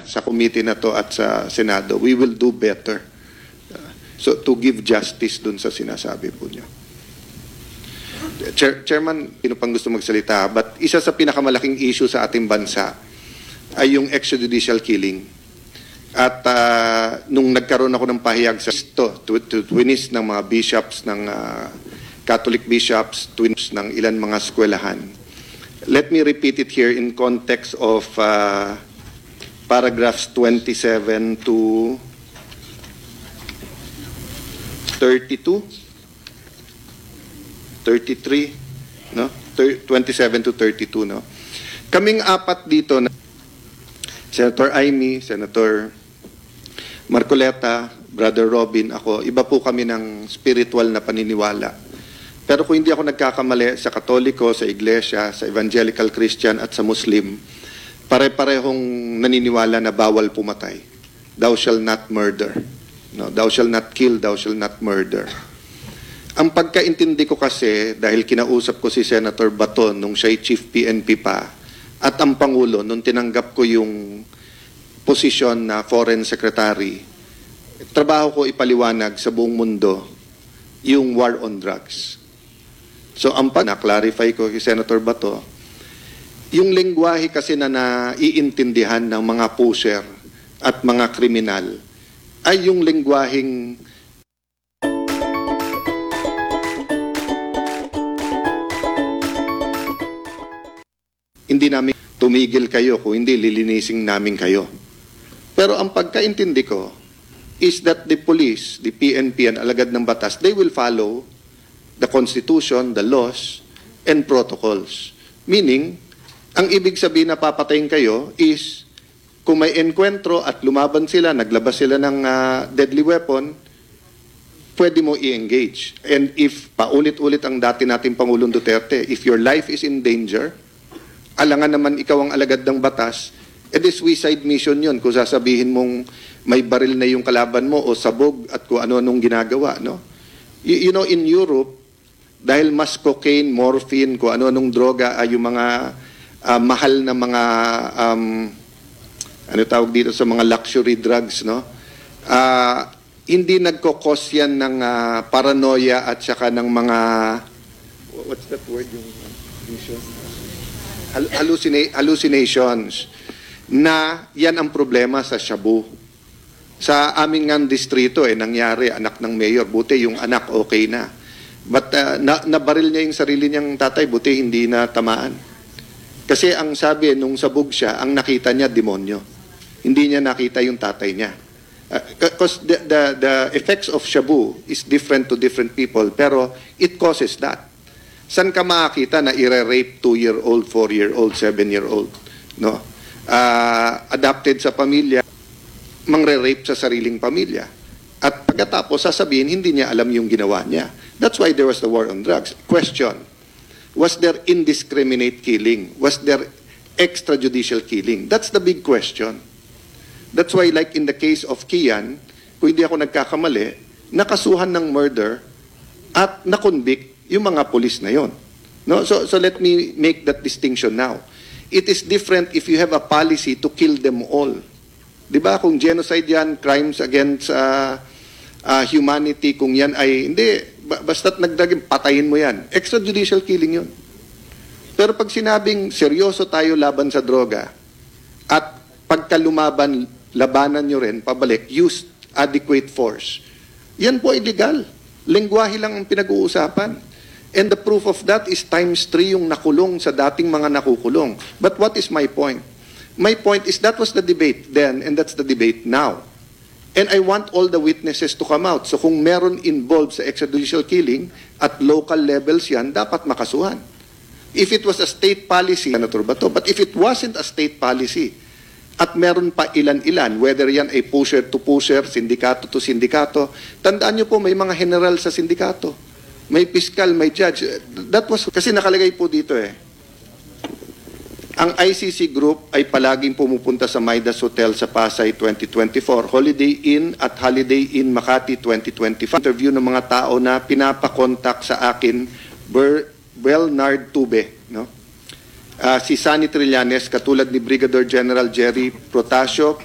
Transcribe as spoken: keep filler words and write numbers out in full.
sa committee na to at sa Senado, we will do better. Uh, so to give justice dun sa sinasabi po niyo. Chair, Chairman, sino pang gusto magsalita? But isa sa pinakamalaking issue sa ating bansa ay yung extrajudicial killing. At uh, nung nagkaroon ako ng pahayag sa ito, to, to twinis ng mga bishops, ng uh, Catholic bishops, twins ng ilan mga eskwelahan. Let me repeat it here in context of uh, paragraphs twenty-seven to thirty-two. thirty-three, no? twenty-seven to thirty-two, no? Kaming apat dito, na Senator Amy, Senator Marcoleta, Brother Robin, ako, iba po kami ng spiritual na paniniwala. Pero kung hindi ako nagkakamali sa Katoliko, sa Iglesia, sa Evangelical Christian at sa Muslim, pare-parehong naniniwala na bawal pumatay. Thou shall not murder. No, thou shall not kill, thou shall not murder. Ang pagkaintindi ko kasi, dahil kinausap ko si Senator Baton nung siya'y Chief P N P pa, at ang Pangulo nung tinanggap ko yung posisyon na Foreign Secretary, trabaho ko ipaliwanag sa buong mundo yung war on drugs. So ang pag na-clarify ko kay Senator Bato, yung lengguwahe kasi na naiintindihan ng mga pusher at mga kriminal ay yung lengguwaheng hindi namin tumigil kayo, kung hindi lilinisin namin kayo. Pero ang pagkaintindi ko is that the police, the P N P, and alagad ng batas, they will follow the Constitution, the laws, and protocols. Meaning, ang ibig sabihin na papatayin kayo is kung may enkwentro at lumaban sila, naglabas sila ng uh, deadly weapon, pwede mo i-engage. And if paulit-ulit ang dati nating Pangulong Duterte, if your life is in danger, alangan naman ikaw ang alagad ng batas, edi suicide mission yun kung sasabihin mong may baril na yung kalaban mo o sabog at kung ano-anong ginagawa, no? You, you know, in Europe, dahil mas cocaine, morphine, kung ano-anong droga ay yung mga uh, mahal na mga um, ano tawag dito sa mga luxury drugs, no? Uh, hindi nagkokos yan ng uh, paranoia at saka ng mga what's that word yung vision? Hallucina- hallucinations na yan ang problema sa shabu. Sa aming nga distrito eh, nangyari, anak ng mayor, buti yung anak okay na. But uh, na, nabaril niya yung sarili niyang tatay, buti hindi na tamaan. Kasi ang sabi, nung sabog siya, ang nakita niya, demonyo. Hindi niya nakita yung tatay niya. Because uh, the, the, the effects of shabu is different to different people, pero it causes that. San ka makakita na i-rape two-year-old, four-year-old, seven-year-old? No? Uh, adopted sa pamilya, mangre-rape sa sariling pamilya. At pagkatapos, sasabihin, hindi niya alam yung ginawa niya. That's why there was the war on drugs. Question, was there indiscriminate killing? Was there extrajudicial killing? That's the big question. That's why, like in the case of Kian, kung hindi ako nagkakamali, nakasuhan ng murder at nakonvict yung mga pulis na yon. No? So, so let me make that distinction now. It is different if you have a policy to kill them all. Di ba? Kung genocide yan, crimes against uh, uh, humanity, kung yan ay, hindi, basta't nagdaging, patayin mo yan. Extrajudicial killing yun. Pero pag sinabing seryoso tayo laban sa droga, at pagka lumaban, labanan nyo rin, pabalik, use adequate force, yan po illegal. Lengguwahe lang ang pinag-uusapan. And the proof of that is times three yung nakulong sa dating mga nakukulong. But what is my point? My point is that was the debate then and that's the debate now. And I want all the witnesses to come out. So kung meron involved sa extrajudicial killing at local levels yan, dapat makasuhan. If it was a state policy, Senator Bato, but if it wasn't a state policy, at meron pa ilan-ilan, whether yan ay pusher to pusher, sindikato to sindikato, tandaan nyo po may mga general sa sindikato. May fiscal, may judge. That was, kasi nakalagay po dito eh. Ang I C C Group ay palaging pumupunta sa Midas Hotel sa Pasay twenty twenty-four, Holiday Inn at Holiday Inn Makati twenty twenty-five. Interview ng mga tao na pinapakontak sa akin, Ber, Bernard Tube, no? Uh, si Sunny Trillanes, katulad ni Brigadier General Jerry Protasio,